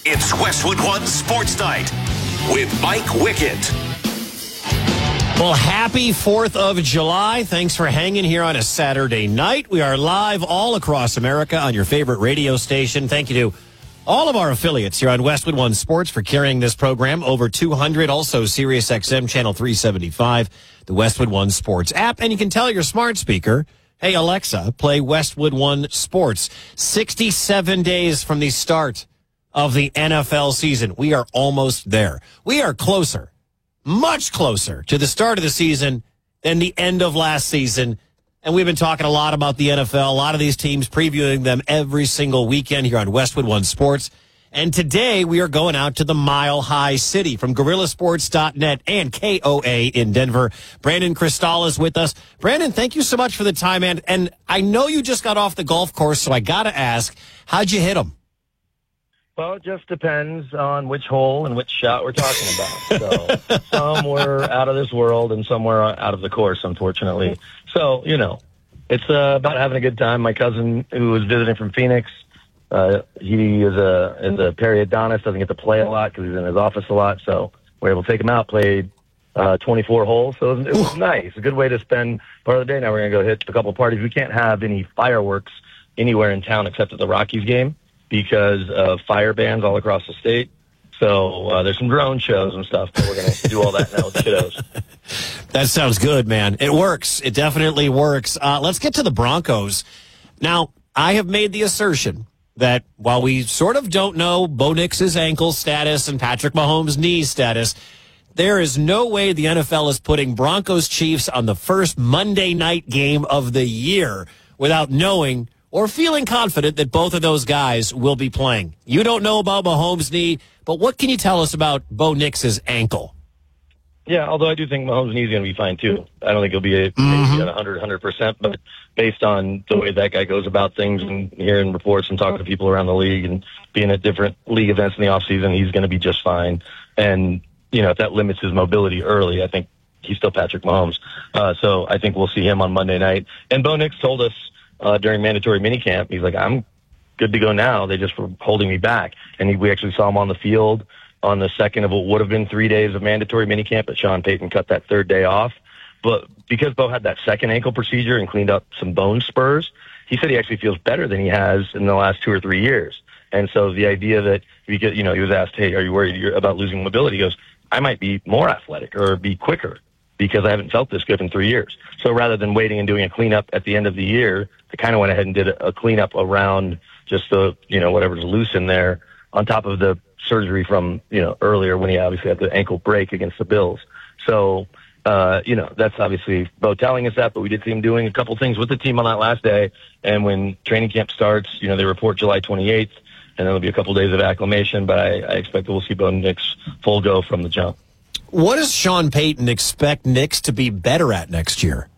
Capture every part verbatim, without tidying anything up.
It's Westwood One Sports Night with Mike Wickett. Well, happy fourth of July. Thanks for hanging here on a Saturday night. We are live all across America on your favorite radio station. Thank you to all of our affiliates here on Westwood One Sports for carrying this program. Over two hundred, also Sirius X M Channel three seventy-five, the Westwood One Sports app. And you can tell your smart speaker, hey, Alexa, play Westwood One Sports. sixty-seven days from the start of the N F L season. We are almost there. We are closer, much closer to the start of the season than the end of last season. And we've been talking a lot about the N F L, a lot of these teams, previewing them every single weekend here on Westwood One Sports. And today we are going out to the Mile High City from Gorilla Sports dot net and K O A in Denver. Brandon Cristal is with us. Brandon, thank you so much for the time. And, and I know you just got off the golf course, so I got to ask, how'd you hit them? Well, it just depends on which hole and which shot we're talking about. So some were out of this world and some were out of the course, unfortunately. So, you know, it's uh, about having a good time. My cousin, who was visiting from Phoenix, uh, he is a, is a periodontist, doesn't get to play a lot because he's in his office a lot. So we're able to take him out, played uh, twenty-four holes. So it was, it was nice. A good way to spend part of the day. Now we're going to go hit a couple of parties. We can't have any fireworks anywhere in town except at the Rockies game, because of fire bans all across the state. So uh, there's some drone shows and stuff, but we're going to do all that now with the kiddos. That sounds good, man. It works. It definitely works. Uh, let's get to the Broncos. Now, I have made the assertion that while we sort of don't know Bo Nix's ankle status and Patrick Mahomes' knee status, there is no way the N F L is putting Broncos Chiefs on the first Monday night game of the year without knowing or feeling confident that both of those guys will be playing. You don't know about Mahomes' knee, but what can you tell us about Bo Nix's ankle? Yeah, although I do think Mahomes' knee is going to be fine, too. I don't think he'll be a, Mm-hmm. maybe at one hundred, one hundred percent, but based on the way that guy goes about things and hearing reports and talking to people around the league and being at different league events in the offseason, he's going to be just fine. And, you know, if that limits his mobility early, I think he's still Patrick Mahomes. Uh, so I think we'll see him on Monday night. And Bo Nix told us, Uh, during mandatory minicamp, he's like, I'm good to go now. They just were holding me back. And he, we actually saw him on the field on the second of what would have been three days of mandatory minicamp, but Sean Payton cut that third day off. But because Bo had that second ankle procedure and cleaned up some bone spurs, he said he actually feels better than he has in the last two or three years. And so the idea that, we get, you know, he was asked, hey, are you worried about losing mobility? He goes, I might be more athletic or be quicker because I haven't felt this good in three years. So rather than waiting and doing a cleanup at the end of the year, I kind of went ahead and did a, a cleanup around just the, you know, whatever's loose in there on top of the surgery from, you know, earlier when he obviously had the ankle break against the Bills. So, uh, you know, that's obviously Bo telling us that, but we did see him doing a couple things with the team on that last day. And when training camp starts, you know, they report July twenty-eighth, and there'll be a couple days of acclimation, but I, I expect that we'll see Bo Nix full go from the jump. What does Sean Payton expect Nix to be better at next year?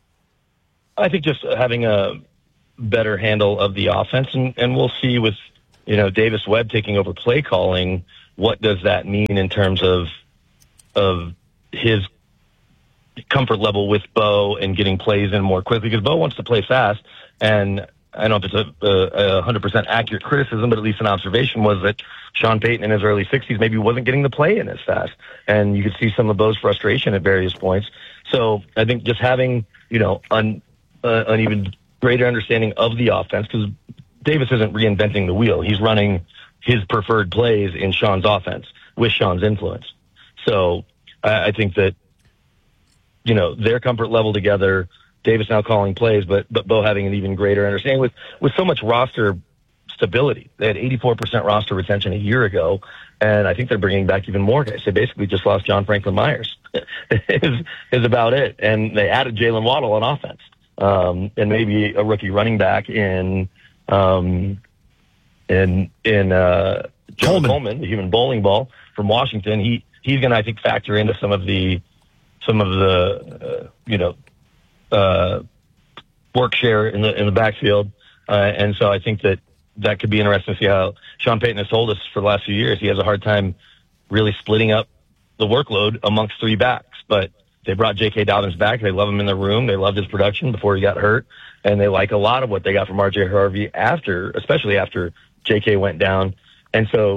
I think just having a better handle of the offense, and, and we'll see with, you know, Davis Webb taking over play calling, what does that mean in terms of of his comfort level with Bo and getting plays in more quickly, because Bo wants to play fast, and I don't know if it's a, a, a one hundred percent accurate criticism, but at least an observation was that Sean Payton in his early sixties maybe wasn't getting the play in as fast. And you could see some of Bo's frustration at various points. So I think just having, you know, an, uh, an even greater understanding of the offense, because Davis isn't reinventing the wheel. He's running his preferred plays in Sean's offense with Sean's influence. So I, I think that, you know, their comfort level together, Davis now calling plays, but but Bo having an even greater understanding with, with so much roster stability. They had eighty-four percent roster retention a year ago, and I think they're bringing back even more guys. They basically just lost John Franklin Myers is, is about it. And they added Jalen Waddle on offense, um, and maybe a rookie running back in um, in in uh, John Coleman. Coleman, the human bowling ball from Washington. He he's going to, I think, factor into some of the some of the uh, you know. Uh, work share in the in the backfield, uh, and so I think that that could be interesting to see how Sean Payton has told us for the last few years he has a hard time really splitting up the workload amongst three backs. But they brought J K. Dobbins back. They love him in the room. They loved his production before he got hurt, and they like a lot of what they got from R J Harvey after, especially after J K went down. And so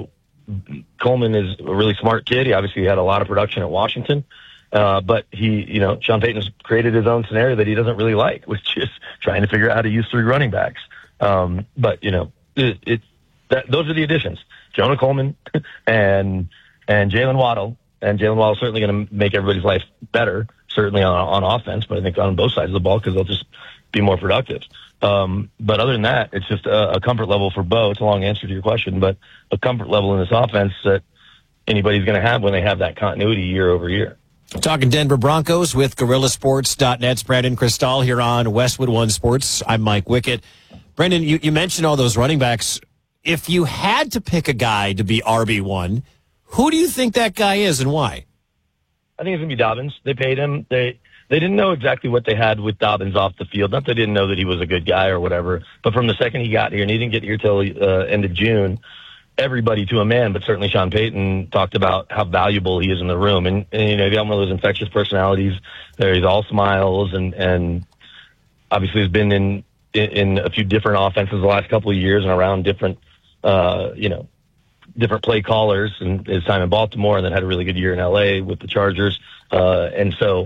Coleman is a really smart kid. He obviously had a lot of production at Washington. Uh, but he, you know, Sean Payton's created his own scenario that he doesn't really like, which is trying to figure out how to use three running backs. Um, but, you know, it, it that, those are the additions. Jonah Coleman and and Jalen Waddle. And Jalen Waddle is certainly going to make everybody's life better, certainly on, on offense, but I think on both sides of the ball because they'll just be more productive. Um, but other than that, it's just a, a comfort level for Bo. It's a long answer to your question, but a comfort level in this offense that anybody's going to have when they have that continuity year over year. Talking Denver Broncos with Gorilla Sports dot net's Brandon Cristal here on Westwood One Sports. I'm Mike Wickett. Brendan, you, you mentioned all those running backs. If you had to pick a guy to be R B one, who do you think that guy is and why? I think it's going to be Dobbins. They paid him. They they didn't know exactly what they had with Dobbins off the field. Not that they didn't know that he was a good guy or whatever, but from the second he got here, and he didn't get here till uh, end of June, everybody to a man, but certainly Sean Payton talked about how valuable he is in the room. And, and you know, he's got one of those infectious personalities there. He's all smiles and, and obviously has been in, in, in a few different offenses the last couple of years and around different, uh, you know, different play callers and his time in Baltimore, and then had a really good year in L A with the Chargers. Uh, and so,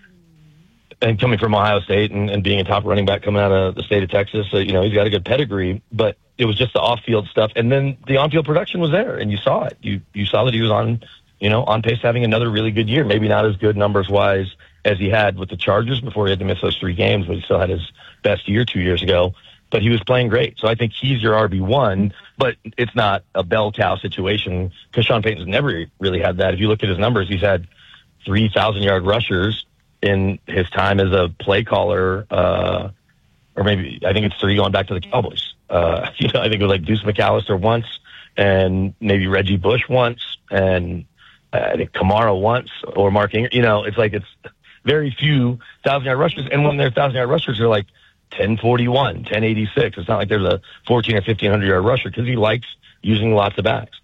and coming from Ohio State and, and being a top running back coming out of the state of Texas, so, you know, he's got a good pedigree, but it was just the off-field stuff. And then the on-field production was there, and you saw it. You you saw that he was on, you know, on pace to having another really good year. Maybe not as good numbers-wise as he had with the Chargers before he had to miss those three games, but he still had his best year two years ago. But he was playing great. So I think he's your R B one, but it's not a bell cow situation because Sean Payton's never really had that. If you look at his numbers, he's had three thousand-yard rushers in his time as a play caller, uh, or maybe I think it's three going back to the Cowboys. Uh, you know, I think it was like Deuce McAllister once, and maybe Reggie Bush once, and I think Kamara once, or Mark Ingram. You know, it's like it's very few thousand-yard rushers, and when they're thousand-yard rushers, they're like ten forty-one, ten eighty-six. It's not like there's a fourteen or fifteen hundred-yard rusher because he likes using lots of backs.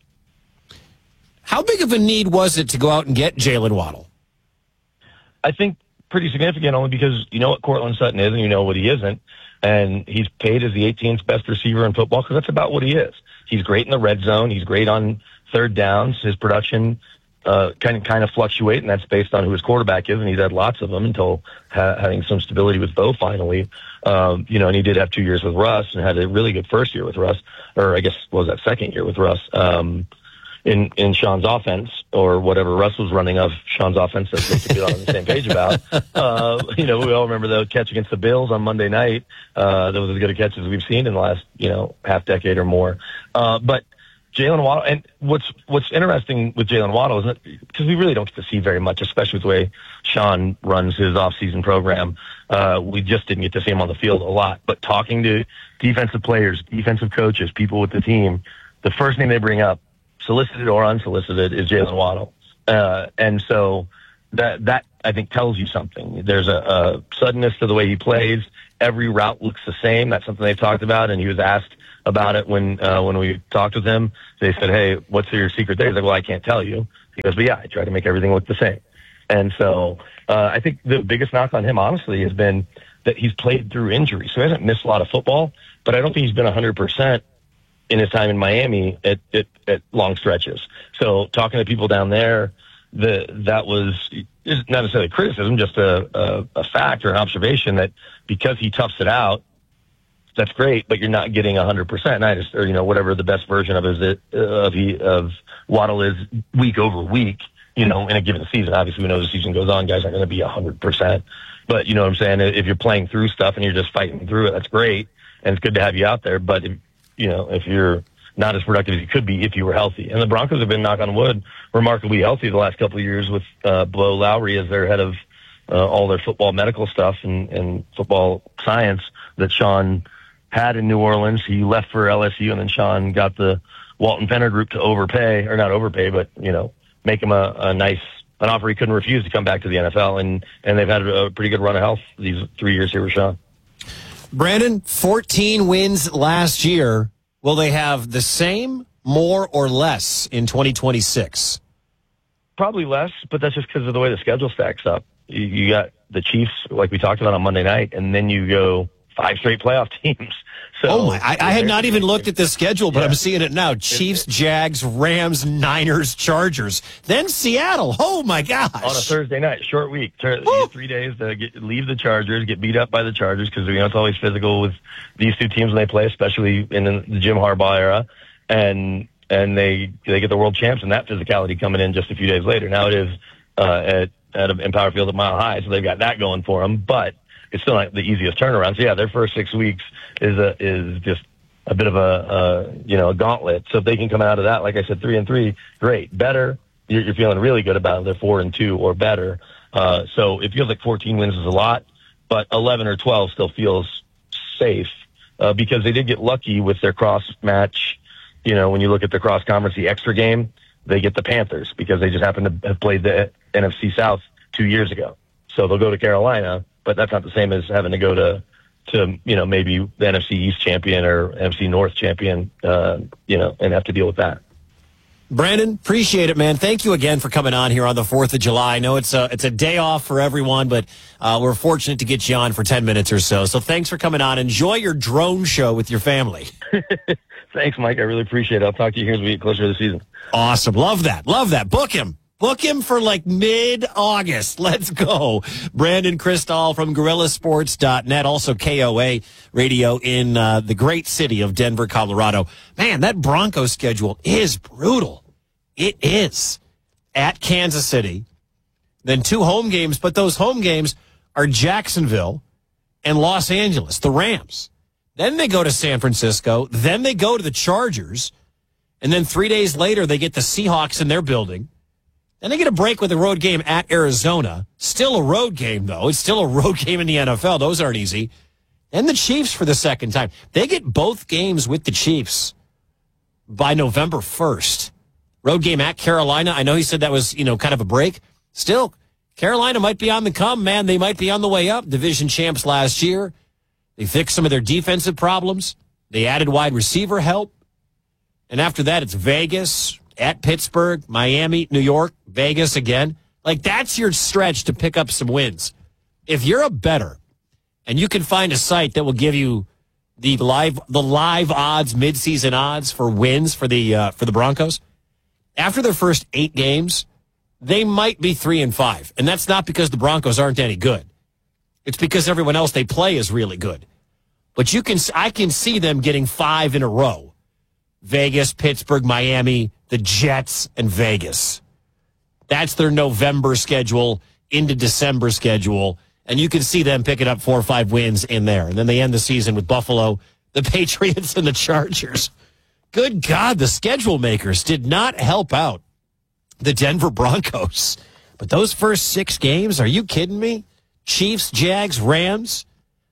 How big of a need was it to go out and get Jalen Waddle? I think pretty significant, only because you know what Cortland Sutton is and you know what he isn't. And he's paid as the eighteenth best receiver in football because that's about what he is. He's great in the red zone. He's great on third downs. His production uh, kind of kind of fluctuate, and that's based on who his quarterback is. And he's had lots of them until ha- having some stability with Bo finally. Um, you know, and he did have two years with Russ and had a really good first year with Russ, or I guess what was that second year with Russ. Um, in, in Sean's offense, or whatever Russ was running of Sean's offense that they could be on the same page about. Uh, you know, we all remember the catch against the Bills on Monday night. Uh, that was as good a catch as we've seen in the last, you know, half decade or more. Uh, but Jalen Waddle, and what's, what's interesting with Jalen Waddle is that, because we really don't get to see very much, especially with the way Sean runs his off-season program. Uh, we just didn't get to see him on the field a lot, but talking to defensive players, defensive coaches, people with the team, the first name they bring up, solicited or unsolicited, is Jalen Waddle. Uh, and so that, that I think tells you something. There's a, a suddenness to the way he plays. Every route looks the same. That's something they've talked about. And he was asked about it when, uh, when we talked with him. They said, "Hey, what's your secret there?" He's like, "Well, I can't tell you." He goes, "But yeah, I try to make everything look the same." And so, uh, I think the biggest knock on him, honestly, has been that he's played through injury. So he hasn't missed a lot of football, but I don't think he's been a hundred percent in his time in Miami at, at, at long stretches. So talking to people down there, the, that was not necessarily criticism, just a, a, a fact or an observation that because he toughs it out, that's great, but you're not getting a hundred percent. I just, or, you know, whatever the best version of is it, of he, of Waddle is week over week, you know, in a given season. Obviously we know the season goes on, guys aren't going to be a hundred percent, but you know what I'm saying? If you're playing through stuff and you're just fighting through it, that's great. And it's good to have you out there. But if, you know, if you're not as productive as you could be if you were healthy. And the Broncos have been, knock on wood, remarkably healthy the last couple of years with uh, Bo Lowry as their head of uh, all their football medical stuff and, and football science that Sean had in New Orleans. He left for L S U, and then Sean got the Walton Penner group to overpay, or not overpay, but, you know, make him a, a nice, an offer he couldn't refuse to come back to the N F L. And, and they've had a pretty good run of health these three years here with Sean. Brandon, fourteen wins last year. Will they have the same, more, or less in twenty twenty-six? Probably less, but that's just because of the way the schedule stacks up. You, you got the Chiefs, like we talked about on Monday night, and then you go five straight playoff teams. So, oh my! I, I had not even looked at the schedule, but yeah. I'm seeing it now. Chiefs, Jags, Rams, Niners, Chargers, then Seattle. Oh my gosh! On a Thursday night, short week, three days to get, leave the Chargers, get beat up by the Chargers because you know it's always physical with these two teams when they play, especially in the Jim Harbaugh era, and and they they get the world champs and that physicality coming in just a few days later. Now it is uh, at at Empower Field at Mile High, so they've got that going for them, but it's still not the easiest turnaround. So yeah, their first six weeks is a, is just a bit of a, uh, you know, a gauntlet. So if they can come out of that, like I said, three and three, great. Better, you're, you're feeling really good about it. They're four and two or better. Uh, so it feels like fourteen wins is a lot, but eleven or twelve still feels safe, uh, because they did get lucky with their cross match. You know, when you look at the cross conference, the extra game, they get the Panthers because they just happen to have played the N F C South two years ago. So they'll go to Carolina, but that's not the same as having to go to, to you know, maybe the N F C East champion or N F C North champion, uh, you know, and have to deal with that. Brandon, appreciate it, man. Thank you again for coming on here on the fourth of July. I know it's a, it's a day off for everyone, but uh, we're fortunate to get you on for ten minutes or so. So thanks for coming on. Enjoy your drone show with your family. Thanks, Mike. I really appreciate it. I'll talk to you here as we get closer to the season. Awesome. Love that. Love that. Book him. Book him for like mid-August. Let's go. Brandon Krisztal from Gorilla Sports dot net, also K O A Radio in uh, the great city of Denver, Colorado. Man, that Broncos schedule is brutal. It is. At Kansas City, then two home games, but those home games are Jacksonville and Los Angeles, the Rams. Then they go to San Francisco. Then they go to the Chargers. And then three days later, they get the Seahawks in their building. Then they get a break with a road game at Arizona. Still a road game, though. It's still a road game in the N F L. Those aren't easy. And the Chiefs for the second time. They get both games with the Chiefs by November first. Road game at Carolina. I know he said that was, you know, kind of a break. Still, Carolina might be on the come, man. They might be on the way up. Division champs last year. They fixed some of their defensive problems. They added wide receiver help. And after that, it's Vegas, at Pittsburgh, Miami, New York, Vegas again. Like, that's your stretch to pick up some wins. If you're a bettor and you can find a site that will give you the live the live odds, midseason odds for wins for the uh, for the Broncos, after their first eight games, they might be three and five. And that's not because the Broncos aren't any good. It's because everyone else they play is really good. But you can I can see them getting five in a row. Vegas, Pittsburgh, Miami, the Jets, and Vegas. That's their November schedule into December schedule, and you can see them picking up four or five wins in there. And then they end the season with Buffalo, the Patriots, and the Chargers. Good God, the schedule makers did not help out the Denver Broncos. But those first six games, are you kidding me? Chiefs, Jags, Rams,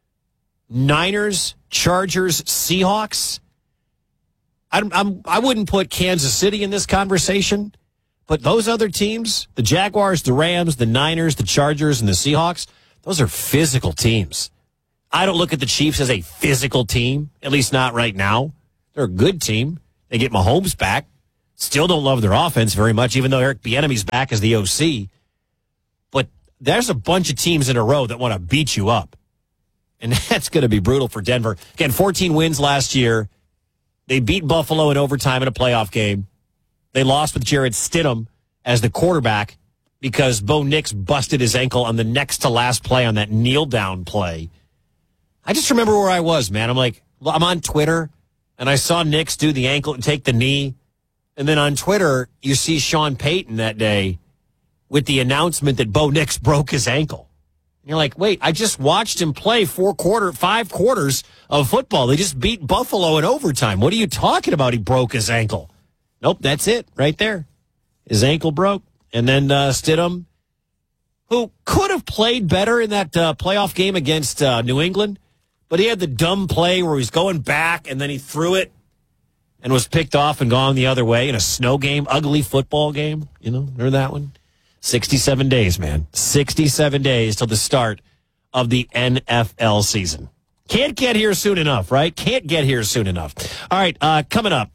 Niners, Chargers, Seahawks. I'm, I'm, I wouldn't put Kansas City in this conversation, but those other teams, the Jaguars, the Rams, the Niners, the Chargers, and the Seahawks, those are physical teams. I don't look at the Chiefs as a physical team, at least not right now. They're a good team. They get Mahomes back. Still don't love their offense very much, even though Eric Bieniemy's back as the O C. But there's a bunch of teams in a row that want to beat you up. And that's going to be brutal for Denver. Again, fourteen wins last year. They beat Buffalo in overtime in a playoff game. They lost with Jarrett Stidham as the quarterback because Bo Nix busted his ankle on the next to last play on that kneel down play. I just remember where I was, man. I'm like, I'm on Twitter, and I saw Nix do the ankle and take the knee. And then on Twitter, you see Sean Payton that day with the announcement that Bo Nix broke his ankle. And you're like, wait, I just watched him play four quarter, five quarters of football. They just beat Buffalo in overtime. What are you talking about? He broke his ankle. Nope, that's it right there. His ankle broke. And then uh, Stidham, who could have played better in that uh, playoff game against uh, New England, but he had the dumb play where he's going back and then he threw it and was picked off and gone the other way in a snow game, ugly football game. You know, remember that one? sixty-seven days, man. sixty-seven days till the start of the N F L season. Can't get here soon enough, right? Can't get here soon enough. All right, uh, coming up.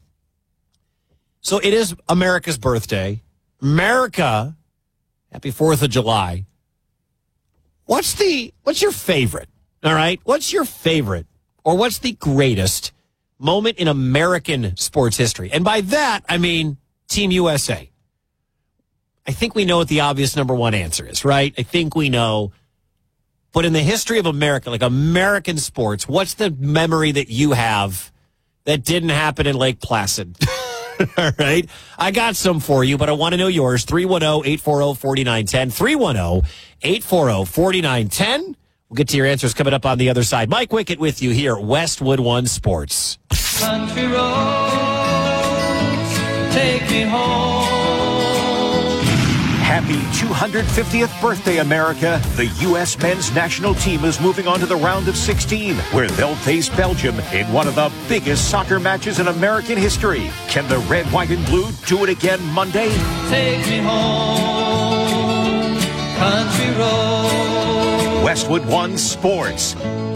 So it is America's birthday. America, happy fourth of July. What's the, what's your favorite? All right. What's your favorite or what's the greatest moment in American sports history? And by that, I mean Team U S A. I think we know what the obvious number one answer is, right? I think we know. But in the history of America, like American sports, what's the memory that you have that didn't happen in Lake Placid? All right. I got some for you, but I want to know yours. three one zero, eight four zero, four nine one zero. three one zero, eight four zero, four nine one zero. We'll get to your answers coming up on the other side. Mike Wickett with you here at Westwood One Sports. Country roads, take me home. Happy two hundred fiftieth birthday, America. The U S men's national team is moving on to the round of sixteen, where they'll face Belgium in one of the biggest soccer matches in American history. Can the red, white, and blue do it again Monday? Take me home, country road. Westwood One Sports.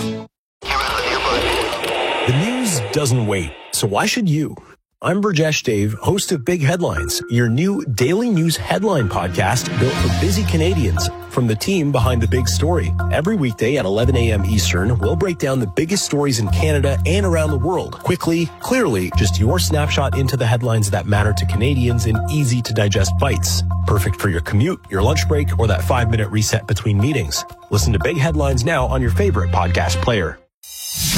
The news doesn't wait, so why should you? I'm Burjesh Dave, host of Big Headlines, your new daily news headline podcast built for busy Canadians from the team behind the big story. Every weekday at eleven a.m. Eastern, we'll break down the biggest stories in Canada and around the world. Quickly, clearly, just your snapshot into the headlines that matter to Canadians in easy-to-digest bites. Perfect for your commute, your lunch break, or that five-minute reset between meetings. Listen to Big Headlines now on your favorite podcast player.